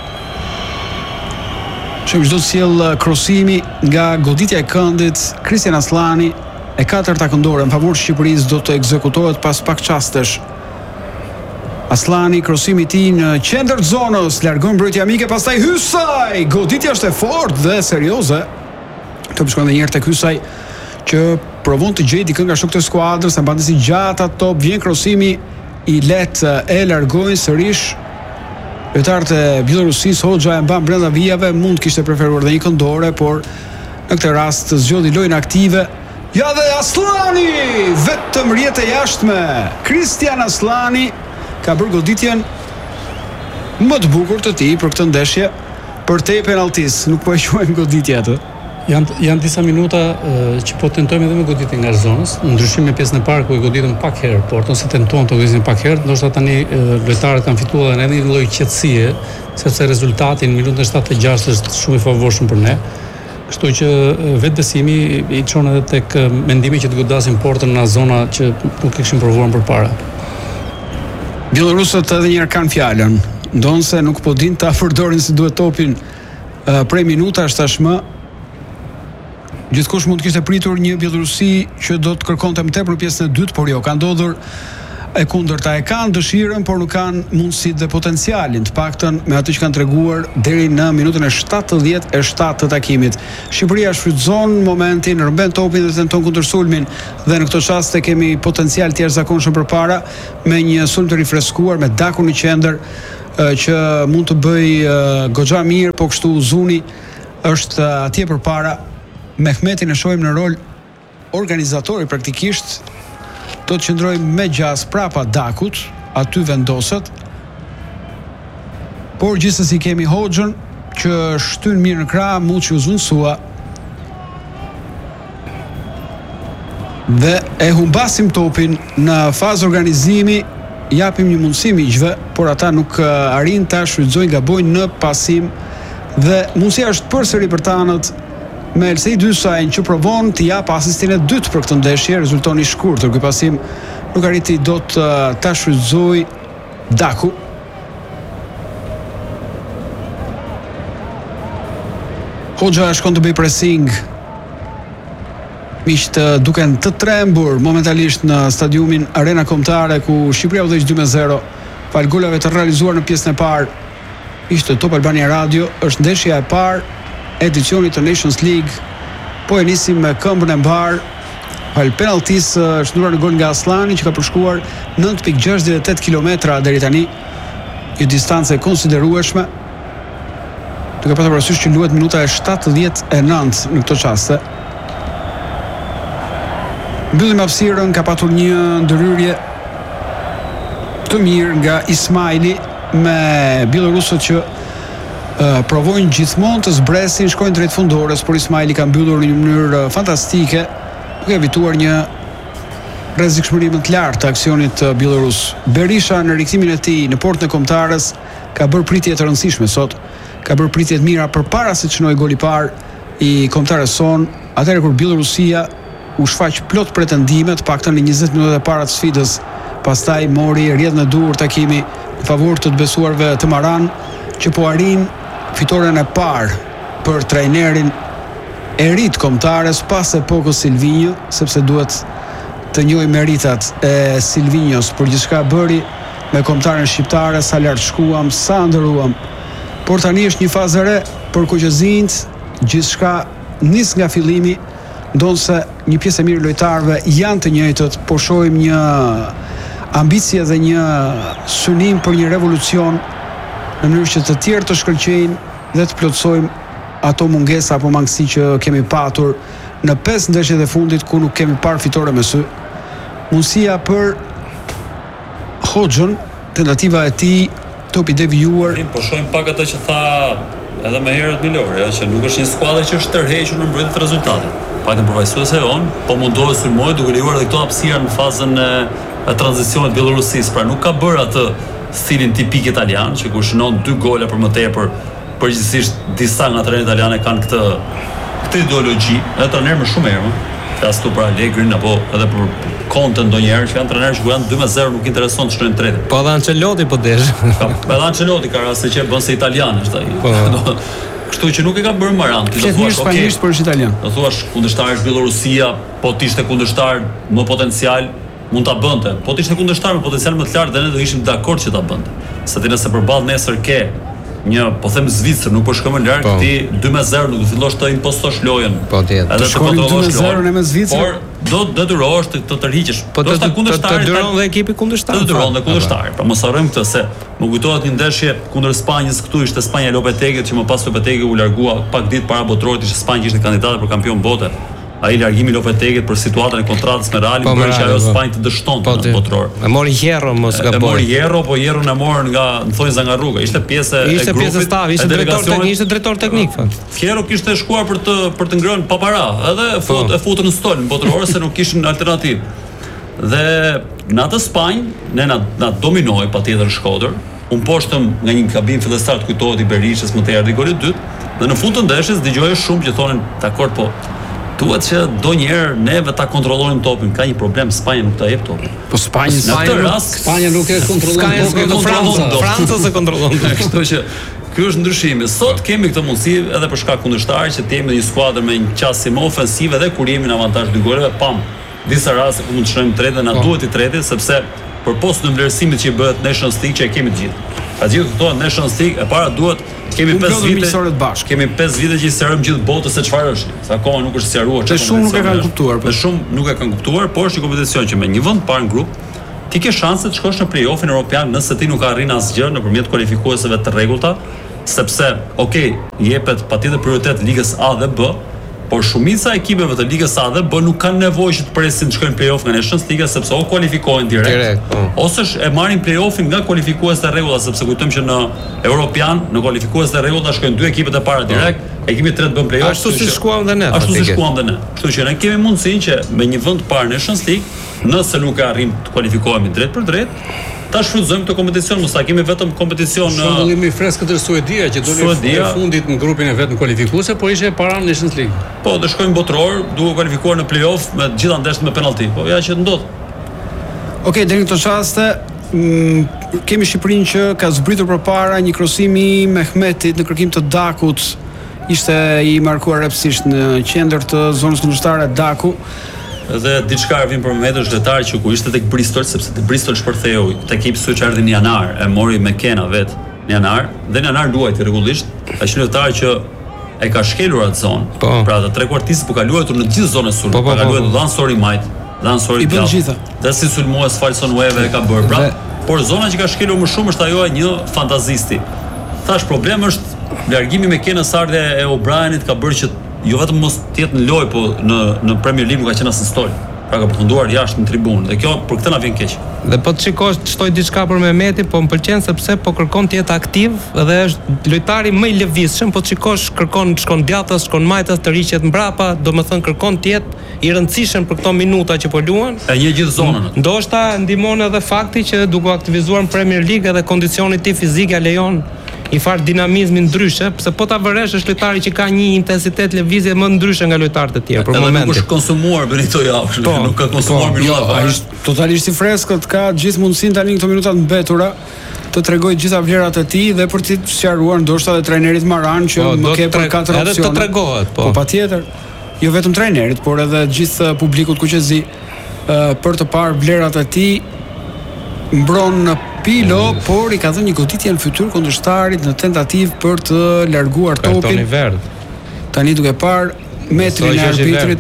Që çdo të sjell krosimi nga goditja e këndit, Kristian Aslani, e 4-ta këndore në favor Shqipërisë do të ekzekutohet pas pak çastesh. Aslani, krosimi i tij në qendër të zonës, largon mbrojtja amike, pastaj Hysaj. Goditja është e fortë dhe serioze. Topi shkon edhe një herë tek Hysaj, që provon të gjejë dikën nga shokët e skuadrës, mbante si gjatë atë top, vjen krosimi i lehtë, e largojnë sërish lojtarët e Bielorusisë. Hoxha e mban brenda vijave, mund kishte preferuar dhe një këndore, por në këtë rast zgjodhi lojën aktive. Ja dhe Aslani, vetëm rjetë e jashtme. Kristian Aslani ka bërë goditjen më të bukur të tij për këtë ndeshje, për te penaltis, nuk po e quajmë goditje atë. Janë disa minuta që po tentojmë edhe me goditje nga zonës, në ndryshim me pjesën e parë ku e goditëm pak herë, por ose tentuam të goditin pak herë, ndoshta tani lojtarët kanë fituar edhe një lloj qetësie, sepse rezultati në minutën 76 është shumë i favorshëm për ne. Kështu që vetbesimi i çon edhe tek mendimi që të godasim portën nga zona që nuk kishim provuar përpara. Bielorusët edhe një herë kanë fjalën, ndonse nuk po din ta përdorin si duhet topin prej minutash tashmë. Gjithkush mund të kishte pritur një Bielorusi që do të kërkonte më tepër në pjesën e dytë, por jo, ka ndodhur e kundërta. E kanë dëshirën, por nuk kanë mundësitë dhe potencialin, të paktën me atë që kanë treguar deri në minutën e 77 të takimit. Shqipëria shfrytëzon momentin, rrëmben topin dhe tenton kundër sulmin, dhe në këto çaste kemi potencial të jashtëzakonshëm përpara, me një sulm të rifreskuar me Dakun në qendër që mund të bëj goxha mirë, po kështu Zuni është atje përpara. Mehmetin e shohim në rol organizatori praktikisht. Do të qëndrojmë me gjas prapa Dakut, aty vendoset. Por gjithsesi kemi Hoxhën që shtyn mirë në krah, Muçi u zvundsua. Dhe e humbasim topin në fazë organizimi, japim një mundësi miqve, por ata nuk arrin ta shfrytëzojnë, gabojnë në pasim dhe mundësia është përsëri për tanët me Elsej Dysajn që provon të jap asistin e dytë për këtë ndeshje, rezultoni i shkurtër. Ky pasim nuk arriti dot ta shfrytëzoj Daku. Hoxha shkon të bëj pressing. Miqt duken të trembur momentalisht në stadiumin Arena Kombëtare ku Shqipëria u dheq 2-0 fal golave të realizuar në pjesën e parë. Ishte Top Albania Radio, është ndeshja e parë edicionit të Nations League. Po e nisim me këmbën e mbar. Fal penaltis shndruar në gol nga Aslani që ka përshkuar 9.68 kilometra deri tani, një distancë e konsiderueshme. Duke pasur parasysh që luhet minuta e 79 në këto çaste. mbyllim hapësirën, ka patur një ndërhyrje të mirë nga Ismaili me bielorusët që provojnë gjithmonë të zbresin, shkojnë drejt fundores, por Ismaili ka mbyllur në një mënyrë fantastike, duke evituar një rrezikshmëri më të lartë të aksionit bielorus. Berisha në rikthimin e tij në portën e kombëtarës ka bërë pritje të rëndësishme sot, ka bërë pritje të mira përpara se të çnoi goli i parë i kombëtarës son, atëherë kur Bielorusia u shfaq plot pretendime, të paktën në 20 minutat e para të sfidës. Pastaj mori rrjedhën e dur takimi në favor të besuarve të Maran, që po arrin fitoren e parë për trajnerin e ri të kombëtares pas epokës Silvinho, sepse duhet të njohim meritat e Silvinhos për gjithçka bëri me kombëtaren shqiptare, sa lart shkuam, sa ndëruam. Por tani është një fazë e re për Kuqëzinjt, gjithçka nis nga fillimi, ndonse një pjesë e mirë lojtarëve janë të njëjtët, po shohim një ambicie dhe një synim për një revolucion në mënyrë që të tjerë të shkëlqejnë dhe të plotësojmë ato mungesa apo mangësi që kemi patur në 5 ndeshjet e fundit ku nuk kemi parë fitore me sy. Mundësia për Hoxhën, tentativa e tij topi devijuar. Po shohim pak atë që tha edhe më herët Milori, që nuk është një skuadër që është tërhequr në mbrojtje të rezultatit. Paktën përfaqësuese e on, po mundohet sulmoj duke lejuar edhe këto hapësira në fazën e tranzicionit Bielorusisë, pra nuk ka bërë atë stilin tipik italian, që kur shënon 2 gola për më tepër, përgjithsisht disa nga trajnerët italianë kanë këtë ideologji, edhe trajnerë më shumë herë, flas këtu për Allegrin apo edhe për Conte ndonjëherë, që janë trajnerë që janë 2-0 nuk intereson të shkojnë tretë. Po edhe Ancelotti po desh. Edhe Ancelotti ka raste që bën se italian është ai. Po. Kështu që nuk e ka bërë Maran, ti do thuash spanjisht për italian. Do thuash kundërshtar është Bielorusia, po të ishte kundërshtar më potencial mund ta bënte. Po të ishte kundërshtar me potencial më të lartë dhe ne do ishim dakord që ta bënte. Se ti nëse përballë nesër ke një, po them Zvicër, nuk po shkon më larg, ti 2-0 nuk do fillosh të impostosh lojën. Po tjetër. Edhe të kontrollosh 2-0 me Zvicër. Por do detyrohesh të tërhiqesh. Po do ta kundërshtarit. Të detyron dhe ekipi kundërshtar. Të detyron dhe kundërshtar. Pra mos harrojmë këtë se më kujtohet një ndeshje kundër Spanjës, këtu ishte Spanja Lopetegui, që më pas Lopetegui u largua pak ditë para botrorit, ishte Spanja ishte kandidate për kampion bote. Ai largimi Lopeteguit për situatën e kontratës me Realin bëri që ajo Spanjë të dështonte në botror. E mori Hierro mos gaboj. E mori Hierro, po Hierro na morën nga thonjza nga rruga. Ishte pjesë e grupit. Ishte pjesë stafi, ishte drejtor teknik, ishte drejtor teknik fakt. Hierro kishte shkuar për të ngrënë pa para, edhe e futën në stol në botror se nuk kishin alternativë. Dhe në atë Spanjë ne na dominoi patjetër Shkodër. Unë poshtëm nga një kabin fillestar të kujtohet i Berishës, më të erdhi goli i dytë, dhe në fund të ndeshjes dëgjoja shumë që thonin dakord, po duhet që donjëherë neve ta kontrollojmë topin. Ka një problem, Spanja nuk ta jep topin. Po Spanja nuk e kontrollon. Franca se kontrollon. Kështu që ky është ndryshimi. Sot kemi këtë mundësi edhe për shkak kundërshtar që të jemi një skuadër me një qasje më ofensive dhe kur jemi në avantazh 2 goleve, pam. Disa raste ku mund të shkojmë tretë, na duhet i tretë sepse për postë në vlerësimit që i bëhet Nations League që e kemi të gjithë. Ka gjithë këto Nations League, e para duhet kemi 5 vite Kemi 5 vite që i sqarojmë gjithë botës se çfarë është. Se akoma nuk është sqaruar çfarë. Shumë nuk e kanë kuptuar. Shumë nuk e kanë kuptuar, por është një kompeticion që me një vend parë në grup ti ke shanse të shkosh në play-offin evropian nëse ti nuk arrin asgjë nëpërmjet kualifikuesave të rregullta, sepse jepet patjetër prioritet ligës A dhe B, por shumica e ekipeve të ligës A dhe B nuk kanë nevojë që të presin të shkojnë play-off nga Nations League sepse o kualifikohen direkt. Ose e marrin play-offin nga kualifikues të rregullta, sepse kujtojmë që në Europian, në kualifikues të rregullta shkojnë 2 ekipet e para direkt, ekipi i tretë bën play-off. Ashtu si shkuam dhe ne. Kështu që ne kemi mundësinë që me një vend parë Nations League, nëse nuk e arrim të kualifikohemi drejt për drejt, ta shfrytëzojmë këtë kompeticion, mos ta kemi vetëm kompeticion në shëndëllimi freskët e Suedia që doli në fundit në grupin e vet në kualifikuese, por ishte para në Nations League. Po, do shkojmë botror, duke kualifikuar në play-off me të gjitha ndeshjet me penallti. Po ja që ndodh. Okej, deri në këtë çaste kemi Shqipërinë që ka zbritur përpara një krosim i Mehmetit në kërkim të Dakut. Ishte i markuar rrepsisht në qendër të zonës kundërshtare Daku. Dhe diçka vjen për momentin është lojtar që ku ishte tek Bristol, sepse te Bristol shpërtheu tek ekip që erdhi në janar, e mori McKenna vet në janar, dhe në janar luajti rregullisht, është lojtar që e ka shkelur atë zonë. Pra ato trequartist po ka luajtur në gjithë zonën e sulmit, ka luajtur Dansori Might, Dansori Pjat. Dhe si sulmues Falson Weve e ka bërë, pra, por zona që ka shkelur më shumë është ajo e një fantazisti. Thash problemi është largimi McKenna ardhe e O'Brienit ka bërë që jo vetëm mos të jetë në lojë, po në Premier League nuk ka qenë as në stol. Pra ka përfunduar jashtë në tribunë dhe kjo për këtë na vjen keq. Dhe po të shikosh të shtoj diçka për Mehmetin, po më pëlqen sepse po kërkon të jetë aktiv dhe është lojtari më i lëvizshëm, po të shikosh shkon djathtas, shkon majtas, të riqet mbrapa, domethënë kërkon të jetë i rëndësishëm për këto minuta që po luan. E një gjithë zonën. Ndoshta ndihmon edhe fakti që duke aktivizuar në Premier League edhe kondicioni i tij fizik ja lejon i far dinamizmi ndryshe, pse po ta vëresh është lojtari që ka një intensitet lëvizje më ndryshe nga lojtarët e tjerë për momentin. Nuk është konsumuar Benito javë, nuk ka konsumuar minuta. Jo, ai është totalisht i freskët, ka gjithë mundësinë tani këto minuta të mbetura të tregojë gjitha vlerat e tij dhe për të sqaruar ndoshta edhe trajnerit Maran që më ke për 4 opsione. Edhe të tregohet, po. Po patjetër. Jo vetëm trajnerit, por edhe gjithë publikut kuqezi për të parë vlerat e tij. Mbron Pilo, por i ka dhënë një goditje në fytyrë kundërshtarit në tentativë për të larguar topin. Tani duke parë metrin e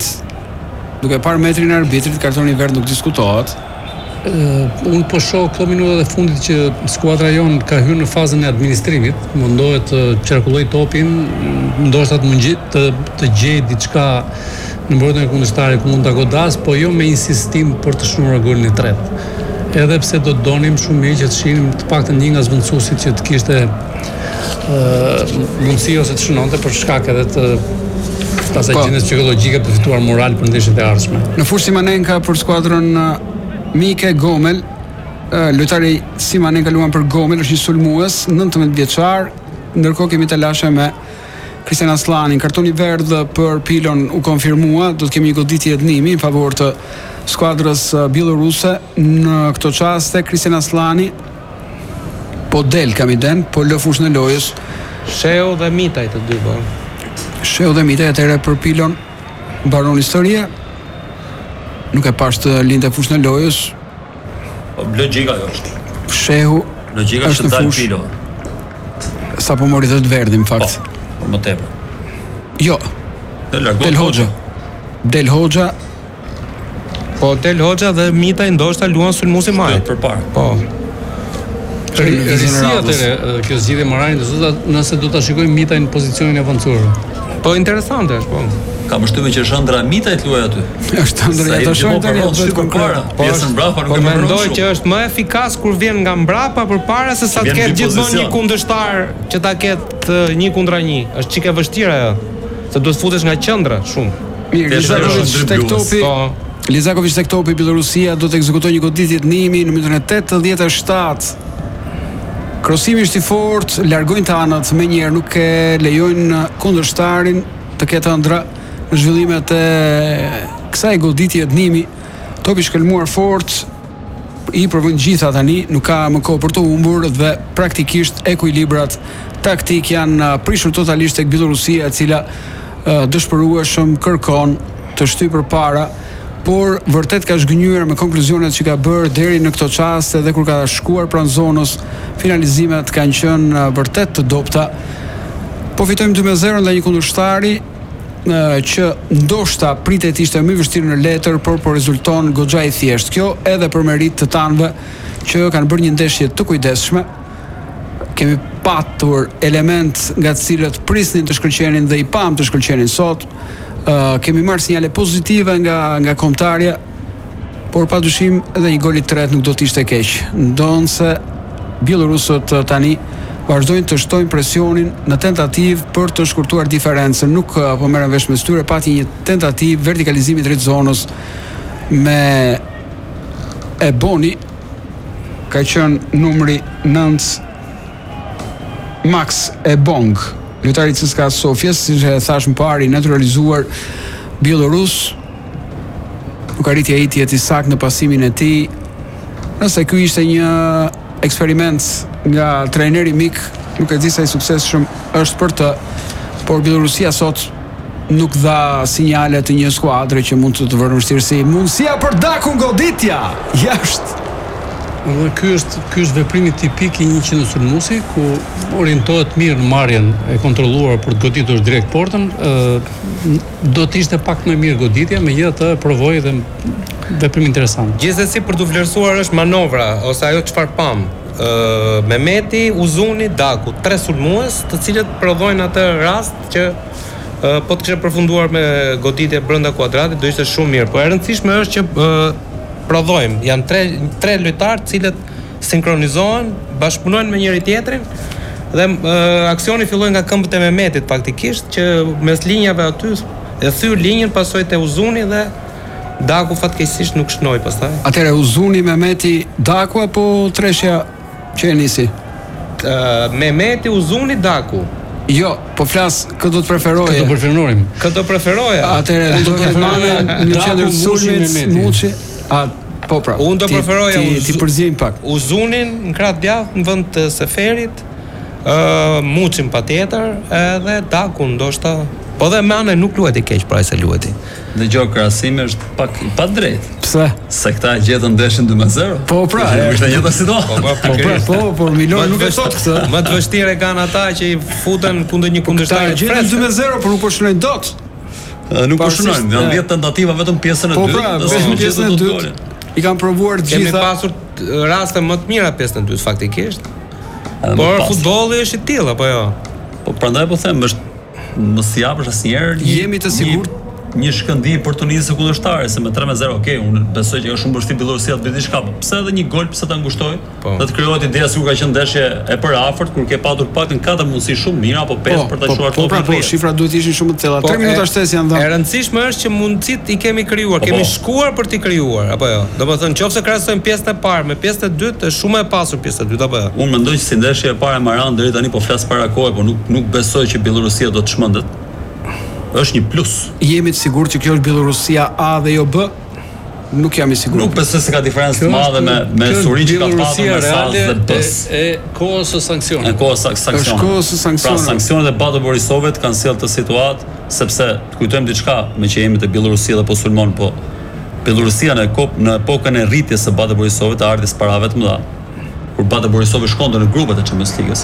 arbitrit, kartoni i verdh nuk diskutohet. Unë po shoh këto minutat e fundit që skuadra jon ka hyrë në fazën e administrimit, mundohet të qarkulloj topin, ndoshta të gjejë diçka në mbrojtjen e kundërshtarit ku mund ta godas, po jo me insistim për të shnuar golin e tretë. Edhe pse do të donim shumë mirë që të shihnim të paktën një nga zvendësuesit që të kishte mundësi ose të shënonte për shkak edhe të pasaj gjendjes psikologjike për fituar moral për ndeshjet e ardhshme. Në fushë Simanenka për skuadrën Mike Gomel, lojtari Simanenka luan për Gomel, është një sulmues 19 vjeçar, ndërkohë kemi të lashe me Kristian Aslanin. Kartoni verdh për Pilon u konfirmua, do të kemi një goditje dënimi në favor të skuadrës bieloruse. Në këto çaste Kristian Aslani po del Kamiden, po lë fushën e lojës. Sheu dhe Mitaj të dy, po. Sheu dhe Mitaj atëherë për Pilon mbaron historia. Nuk e pash të lindë fushën e lojës. Logjika jo është. Shehu logjika është dal Pilo. Sa po mori dhe të verdhin, në fakt. Po, më tepër. Jo. Del Hoxha. Del Hoxha. Po Del Hoxha dhe Mitaj ndoshta luan sulmuesi majt. Përpara. Po. Risi atëre kjo zgjidhje morale nëse do ta shikojmë Mitaj në pozicionin e avancuar. Po interesante është, po. Ka përshtypjen që është ëndra Mitaj të luajë aty. Është ëndra ja të shohim tani atë përpara. Pjesën mbrapa nuk e më mendoj që është më efikas kur vjen nga mbrapa përpara se sa të ketë gjithmonë një kundërshtar që ta ketë 1-1. Është çike vështirë ajo. Se duhet futesh nga qendra shumë. Mirë, Lizakovic tek topi Bielorusia do të ekzekutojë një goditje dënimi në minutën e 87. Krosimi është i fortë, largojnë të anët me njerë, nuk e lejojnë kundërshtarin të ketë ëndra në zhvillimet e kësaj goditje dënimi. Topi shkelmuar fort, i provojnë gjitha tani, nuk ka më kohë për të humbur dhe praktikisht ekuilibrat taktik janë prishur totalisht tek Bielorusia, e cila dëshpërueshëm kërkon të shtyjë përpara, por vërtet ka zhgënjur me konkluzionet që ka bërë deri në këto çaste dhe kur ka shkuar pranë zonës, finalizimet kanë qenë vërtet të dobta. Po fitojmë 2-0 nga një kundërshtari që ndoshta pritet ishte më vështirë në letër, por po rezulton goxha i thjeshtë. Kjo edhe për merit të tanëve që kanë bërë një ndeshje të kujdesshme. Kemi patur element nga të cilët prisnin të shkëlqenin dhe i pam të shkëlqenin sot. Kemi marrë sinjale pozitive nga kombëtarja, por padyshim edhe një gol i tretë nuk do të ishte keq. Ndonse bielorusët tani vazhdojnë të shtojnë presionin në tentativë për të shkurtuar diferencën. Nuk po merren vesh me styre, pati një tentativë vertikalizimi drejt zonës me Eboni, ka qenë numri 9 Max Ebong, lojtari i CSKA Sofjes, si që thash më parë, i naturalizuar bielorus, nuk arriti ai të jetë i saktë në pasimin e tij. Nëse ky ishte një eksperiment nga trajneri mik, nuk e di sa i suksesshëm është për të, por Bielorusia sot nuk dha sinjale të një skuadre që mund të vërë vështirësi. Mundësia për dakun goditja jashtë. Dhe ky është veprimi tipik i një sulmuesi ku orientohet mirë në marrjen e kontrolluar për të goditur direkt portën. Do të ishte pak më mirë goditja, megjithatë provoi dhe veprim interesant. Gjithsesi për të vlerësuar është manovra ose ajo çfarë pam. Mehmeti, Uzuni, Daku, 3 sulmues, të cilët prodhojnë atë rast që Po të kishe përfunduar me goditje brenda kuadratit do ishte shumë mirë, po e rëndësishme është që prodhojmë. Janë tre lojtarë të cilët sinkronizohen, bashkëpunojnë me njëri tjetrin dhe aksioni filloi nga këmbët e Mehmetit faktikisht që mes linjave aty e thyr linjën, pasoi te Uzuni dhe Daku fatkeqësisht nuk shnoi pastaj. Atëherë Uzuni, Mehmeti, Daku apo treshja që e nisi? Mehmeti, Uzuni, Daku. Jo, po flas kë do të preferoje? Kë do preferoja? Atëherë do të marrë në qendër sulmit Muçi. Po pra. Unë do preferoja ti përzim pak. Uzunin në krah djathtë në vend të Seferit, Muçin patjetër, edhe Dakun ndoshta. Po dhe Mane nuk luajti keq pra se luajti. Dëgjoj, krahasimi është pak i padrejt. Pse? Se këta gjetën ndeshën 2-0. Po pra, është njëjta situatë. Po, Miloni nuk e thot këtë. Më të vështirë kanë ata që i futen kundër një kundërshtari. Gjetën 2-0, por nuk po shënojnë dot. Nuk po shënojnë, janë 10 tentativa vetëm pjesën e dytë. Po pra, pjesën e dytë. I kanë provuar të gjitha. Kemi pasur raste më të mira pjesën e dytë faktikisht. Por futbolli është i tillë apo jo? Po prandaj po them, është mos i japësh asnjëherë. Jemi të sigurt një shkëndijë për të nisë kundërshtare se me 3-0, okay, unë besoj që ka shumë vështirë Bielorusia të bëjë diçka, po pse edhe një gol pse ta ngushtoj? Do të krijohet ideja sikur ka qenë ndeshje e përafërt kur ke patur paktën 4 mundësi shumë mira apo 5 për ta shuar topin. Po, shifrat duhet ishin shumë të thella. 3 minuta shtesë janë dhënë. E rëndësishme është që mundësitë i kemi krijuar, kemi shkuar për t'i krijuar, apo jo? Domethënë nëse krahasojmë pjesën e parë me pjesën e dytë, është shumë e pasur pjesa e dytë, apo jo? Unë mendoj që si ndeshje e parë e Maran deri tani po flas para kohë, po nuk besoj që Bielorusia do të çmendet. Është një plus. Jemi të sigurt që kjo është Bielorusia A dhe jo B? Nuk jam i sigurt. Nuk besoj se ka diferencë të madhe me Surinë që ka patur me Saz dhe B-s. E kohës së sanksionit. Është kohës së sanksionit. Pra sanksionet e Bado Borisovit kanë sjellë të situatë sepse të kujtojmë diçka me që jemi te Bielorusia dhe po sulmon, po Bielorusia në epokën e rritjes së Bado Borisovit ardhi parave të mëdha. Kur Bado Borisovi shkonte në grupet e Champions League-s.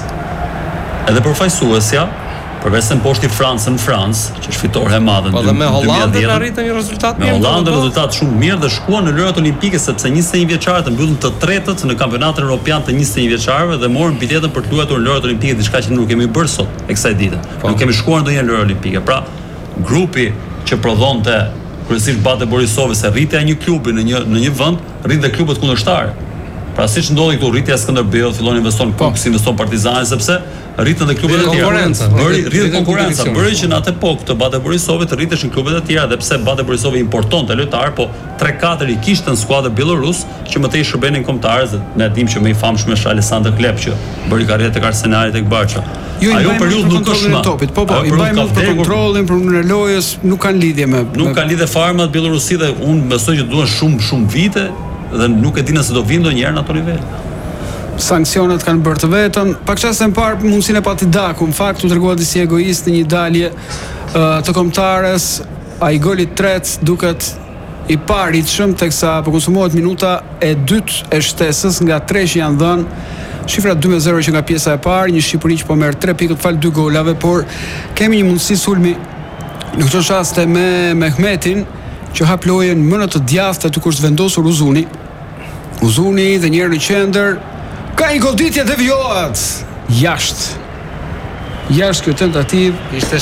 Edhe përfaqësuesja përveç se poshti Francën në Francë, që është fitore e madhe në 2010. Po dhe me Hollandën arritën një rezultat mirë. Me Hollandën rezultat shumë mirë dhe shkuan në lojrat olimpike sepse 21 vjeçarët mbyllën të tretët në kampionatin evropian të 21 vjeçarëve dhe morën biletën për të luajtur në lojrat olimpike, diçka që nuk kemi bërë sot e kësaj dite. Nuk kemi shkuar në ndonjë lojë olimpike. Pra, grupi që prodhonte kryesisht Bate Borisovi se rritja e një klubi në një vend, rrit dhe klubet kundërshtar. Pra siç ndodhi këtu rritja e Skënderbeut, fillon investon Kuks, investon Partizani sepse rritën dhe klubet e tjera. Rritën konkurrenca. Bëri që në atë epokë të Bate Borisovit të rriteshin klubet e tjera dhe pse Bate Borisovi importonte lojtar, po 3-4 i kishte në skuadër bielorus që më tej shërbenin kombëtarës dhe ne dimë që më i famshëm është Alessandro Klep që bëri karrierë tek Arsenali tek Barça. Ajo periudhë nuk është më topit. Po, i bëjmë për kontrollin, për numrin e lojës, nuk kanë lidhje me. Nuk kanë lidhje fare me Bielorusi dhe unë besoj që duhen shumë vite dhe nuk e di nëse do vinë ndonjëherë në ato nivel. Sanksionet kanë bërë të vetën. Pak çast më parë mundsinë e pati Daku, në fakt u tregua disi egoist në një dalje të kombëtares, ai goli i tretë duket i paritshëm teksa po konsumohet minuta e dytë e shtesës nga 3 që janë dhënë. Shifra 2-0 që nga pjesa e parë, një Shqipëri që po merr 3 pikë fal 2 golave, por kemi një mundësi sulmi në këto çaste me Mehmetin që hap lojën më në të djathtë aty kur është vendosur Uzuni. Uzuni dhe njëherë në qendër ka një goditje devijohet jashtë kjo tentativë ishte